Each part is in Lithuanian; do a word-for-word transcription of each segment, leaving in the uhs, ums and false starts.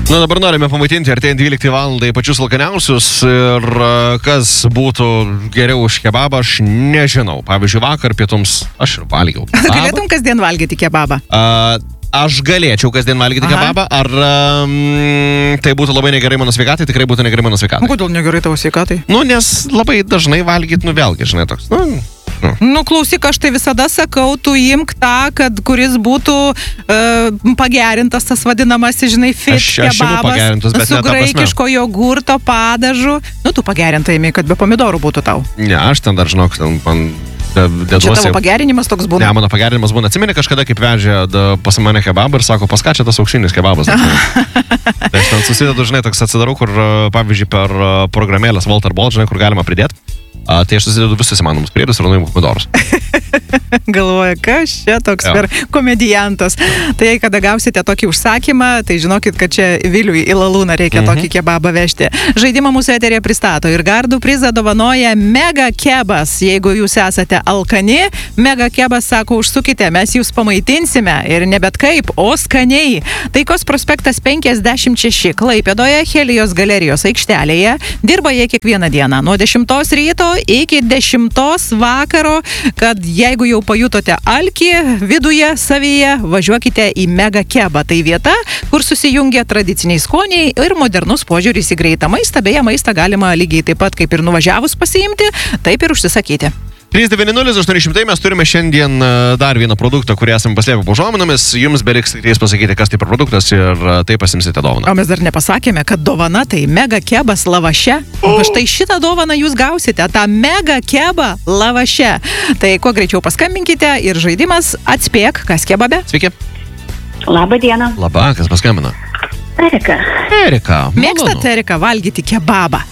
Na, dabar norime pamaitinti artėjant dvyliktą valandą pačius alkaniausius ir kas būtų geriau už kebabą, aš nežinau. Pavyzdžiui, vakar pietums aš ir valgiau kebabą. Galėtum kasdien valgyti kebabą? Uh, aš galėčiau kasdien valgyti Aha. kebabą, ar um, tai būtų labai negerai mano sveikatai, tikrai būtų negerai mano sveikatai. Kodėl negerai tavo sveikatai? Nu, nes labai dažnai valgyti, nu vėlgi, žinai, toks, nu... Nu. nu, klausyk, aš tai visada sakau, tu imk tą, kad kuris būtų uh, pagerintas tas vadinamasis, žinai, fit aš, aš kebabas su graikiško jogurto padažu. Nu, tu pagerintai imi, kad be pomidorų būtų tau. Ne, aš ten dar žinok, ten man... Deduosi. Čia tavo pagerinimas toks būna? Ne, mano pagerinimas būna. Atsimeni kažkada, kaip vežė pas mane kebabą ir sako, pas ką čia tas aukštinis kebabas? Tai aš ten susidedu, žinai, toks atsidarau, kur, pavyzdžiui, per programėlės Walter Bolt, žinai, kur galima pridėti. A, tai aš susidedu visus įmanomus priedus ir nuimu pomidorus. Galvoja, kas čia toks per komediantas. Tai jei kada gausite tokį užsakymą, tai žinokit, kad čia Viliui į Lalūną reikia mhm. tokį kebabą vežti. Žaidimą mūsų eterėje pristato ir gardų prizą dovanoja Mega Kebas. Jeigu jūs esate alkani, Mega Kebas sako, užsukite, mes jūs pamaitinsime ir ne bet kaip, o skaniai. Taikos prospektas penkiasdešimt šeši Klaipėdoje, Helijos galerijos aikštelėje. Dirba jie kiekvieną dieną nuo dešimtos ryto iki dešimtos vakaro, kad jeigu jau pajutote alkį viduje savyje, važiuokite į Mega Kebą. Tai vieta, kur susijungia tradiciniai skoniai ir modernus požiūris į greitą maistą. Beje, maistą galima lygiai taip pat kaip ir nuvažiavus pasiimti, taip ir užsisakyti. trys devyni nulis aštuoni šimtai mes turime šiandien dar vieną produktą, kurį esame paslėpę po užuominomis. Jums beliks tikrai pasakyti, kas tai per produktas ir tai pasimsite dovaną. O mes dar nepasakėme, kad dovana tai Mega Kebas lavaše. O štai šitą dovaną jūs gausite, tą Mega Kebą lavaše. Tai kuo greičiau paskambinkite ir žaidimas atspėk, kas kebabe. Sveiki. Labą dieną. Labą, kas paskambina? Erika. Erika. Mėgstat, Erika, valgyti kebabą?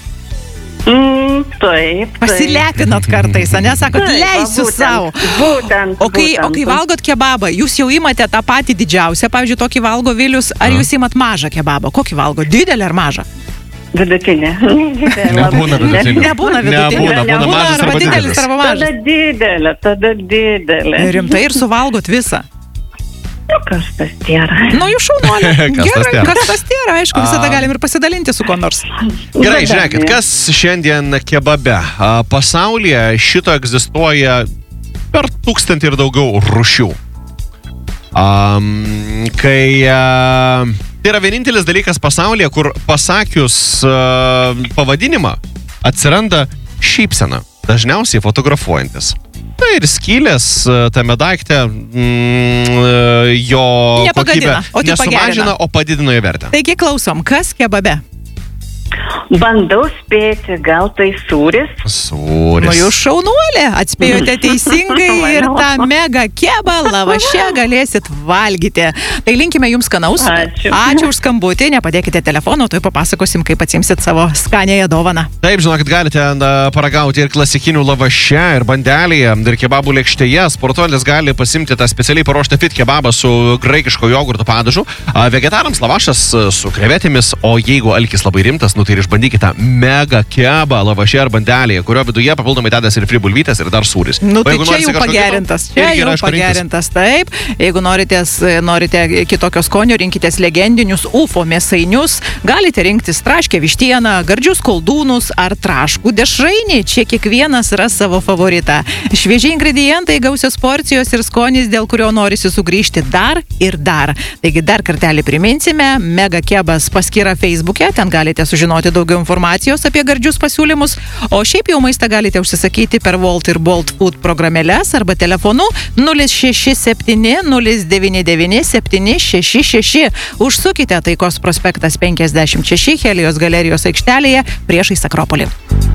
Mm, taip, pasilepinat kartais, ane? Sakot, leisiu savo. Būtent, o, kai, būtent. o kai valgot kebabą, jūs jau imate tą patį didžiausią, pavyzdžiui, tokį valgo Vilius, ar jūs imat mažą kebabą? Kokį valgo? Didelį ar mažą? Vidutinė. Nebūna vidutinė. Nebūna vidutinė. Nebūna, būna mažas arba didelis. Tada didelė, tada didelė. Rimtai ir suvalgot visą. Nu, kas tas tėra? Nu, jūs šaunuolė. Kas tas tėra? Kas tas tėra, aišku, visada galim ir pasidalinti su ko nors. Gerai, žiūrėkit, kas šiandien kebabe? Pasaulyje šito egzistuoja per tūkstantį ir daugiau rūšių. Um, kai uh, tai yra vienintelis dalykas pasaulyje, kur pasakius uh, pavadinimą atsiranda šypsena, dažniausiai fotografuojantis. Tai ir skylės tame daikte mm, jo kokybę nesumažina, o padidino jo vertę. Taigi klausom, kas kebabe? Bandau spėti, gal tai sūris? Sūris. Nu, jūs šaunuolė, atspėjote teisingai ir tą Mega Kebą lavaše galėsit valgyti. Tai linkime jums skanaus. Ačiū. Ačiū už skambutį, nepadėkite telefono, tai papasakosim, kaip atsimsit savo skanėją dovaną. Taip, žinokit, galite paragauti ir klasikinių lavaše, ir bandelėje, ir kebabų lėkštėje. Sportuolis gali pasimti tą specialiai paruoštą fit kebabą su graikiško jogurto padažu. Vegetarams lavašas su krevetėmis, o jeigu alkis labai rimtas, nu tai ir išbandykite Mega Kebą lavaše ar bandelėje, kurio viduje papildomai dedas ir fribulvytės ir dar sūris. Nu tai čia jau pagerintas. Čia jau pagerintas, taip. Jeigu noritės, norite kitokio skonio, rinkitės legendinius UFO mėsainius. Galite rinktis traškę vištieną, gardžius koldūnus ar traškų dešrainį. Čia kiekvienas ras savo favoritą. Šviežiai ingredientai, gausios porcijos ir skonis, dėl kurio norisi sugrįžti dar ir dar. Taigi dar kartelį priminsime, Mega Kebas paskyra Facebook'e, ten galite sužinoti daugiau informacijos apie gardžius pasiūlymus, o šiaip jau maistą galite užsisakyti per Volt ir Bolt Food programėles arba telefonu nulis šeši septyni nulis devyni devyni septyni šeši šeši. Užsukite, Taikos prospektas penkiasdešimt šeši Helijos galerijos aikštelėje priešais Akropolį.